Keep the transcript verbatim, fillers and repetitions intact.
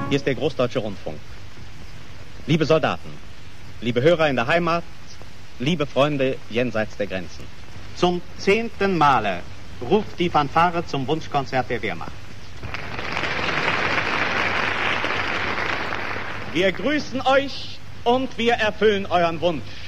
Hier ist der Großdeutsche Rundfunk. Liebe Soldaten, liebe Hörer in der Heimat, liebe Freunde jenseits der Grenzen. Zum zehnten Male ruft die Fanfare zum Wunschkonzert der Wehrmacht. Wir grüßen euch und wir erfüllen euren Wunsch.